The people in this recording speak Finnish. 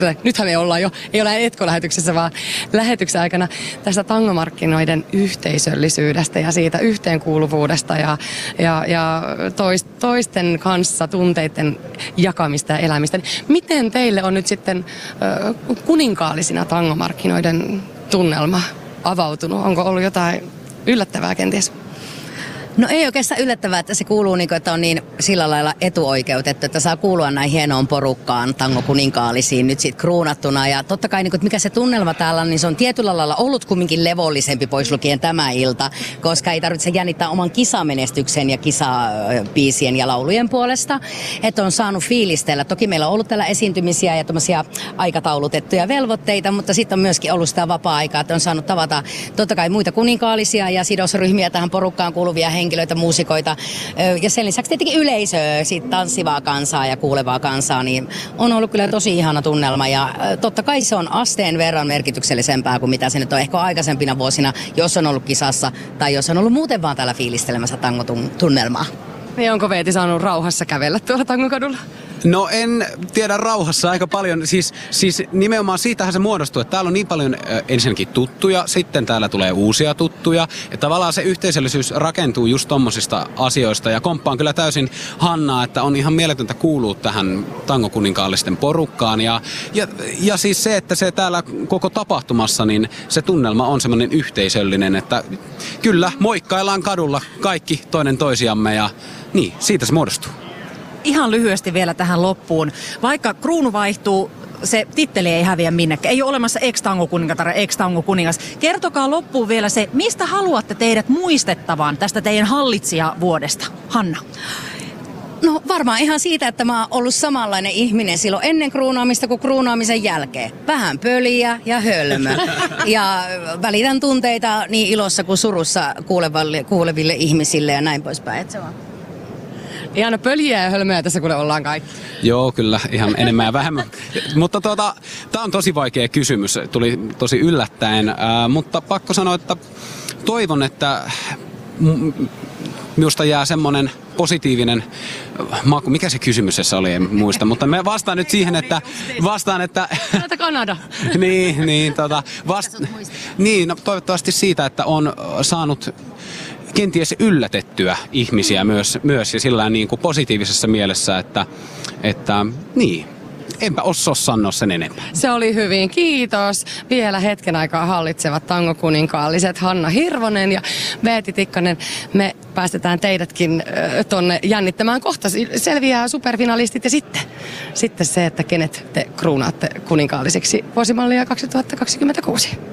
Nythän me ollaan jo, ei ole etkolähetyksessä, vaan lähetyksen aikana tästä tangomarkkinoiden yhteisöllisyydestä ja siitä yhteenkuuluvuudesta ja toisten kanssa tunteiden jakamista ja elämistä. Miten teille on nyt sitten kuninkaallisina tangomarkkinoiden tunnelma avautunut? Onko ollut jotain yllättävää kenties? No ei oikeastaan yllättävää, että se kuuluu, että on niin sillä lailla etuoikeutettu, että saa kuulua näin hienoon porukkaan tangokuninkaallisiin nyt sitten kruunattuna. Ja totta kai, että mikä se tunnelma täällä on, niin se on tietyllä lailla ollut kumminkin levollisempi pois lukien tämä ilta, koska ei tarvitse jännittää oman kisamenestyksen ja kisapiisien ja laulujen puolesta. Että on saanut fiilistellä. Toki meillä on ollut täällä esiintymisiä ja tämmöisiä aikataulutettuja velvoitteita, mutta sitten on myöskin ollut sitä vapaa-aikaa, että on saanut tavata totta kai muita kuninkaallisia ja sidosryhmiä tähän porukkaan kuuluvia henkilöitä, muusikoita ja sen lisäksi tietenkin yleisöä, siitä tanssivaa kansaa ja kuulevaa kansaa, niin on ollut kyllä tosi ihana tunnelma ja totta kai se on asteen verran merkityksellisempää kuin mitä se nyt on ehkä aikaisempina vuosina, jos on ollut kisassa tai jos on ollut muuten vaan täällä fiilistelemässä tangotunnelmaa. Ja onko Veeti saanut rauhassa kävellä tuolla tangokadulla? No en tiedä rauhassa aika paljon. Siis nimenomaan siitähän se muodostuu, että täällä on niin paljon ensinnäkin tuttuja, sitten täällä tulee uusia tuttuja. Ja tavallaan se yhteisöllisyys rakentuu just tommosista asioista. Ja komppaan kyllä täysin Hannaa, että on ihan mieletöntä kuulua tähän tangokuninkaalisten porukkaan. Ja siis se, että se täällä koko tapahtumassa, niin se tunnelma on semmoinen yhteisöllinen, että kyllä moikkaillaan kadulla kaikki toinen toisiamme ja niin, siitä se muodostuu. Ihan lyhyesti vielä tähän loppuun. Vaikka kruunu vaihtuu, se titteli ei häviä minnekään. Ei ole olemassa ex-tangokuningatar ja ex-tangokuningas. Kertokaa loppuun vielä se, mistä haluatte teidät muistettavan tästä teidän hallitsijavuodesta. Hanna. No varmaan ihan siitä, että mä oon ollut samanlainen ihminen silloin ennen kruunaamista kuin kruunaamisen jälkeen. Vähän pöliä ja hölmö. Ja välitän tunteita niin ilossa kuin surussa kuuleville ihmisille ja näin poispäin. Et se on. Ihana pöliä ja hölmöjä tässä kun ollaan kaikki. Joo, kyllä ihan enemmän ja vähemmän. Mutta tää on tosi vaikea kysymys. Tuli tosi yllättäen, mutta pakko sanoa, että toivon, että minusta jää semmoinen positiivinen maku. Mikä se kysymyksessä oli, en muista, mutta mä vastaan nyt siihen, että Täältä Kanada. niin, no, toivottavasti siitä, että on saanut kenties yllätettyä ihmisiä myös ja sillä niin kuin positiivisessa mielessä, että niin. Enpä osaa sanoa sen enempää. Se oli hyvin. Kiitos. Vielä hetken aikaa hallitsevat tangokuninkalliset Hanna Hirvonen ja Veeti Tikkanen. Me päästetään teidätkin tonne jännittämään. Kohta selviää superfinalistit ja sitten se, että kenet te kruunaatte kuninkaalliseksi vuosimallia 2026.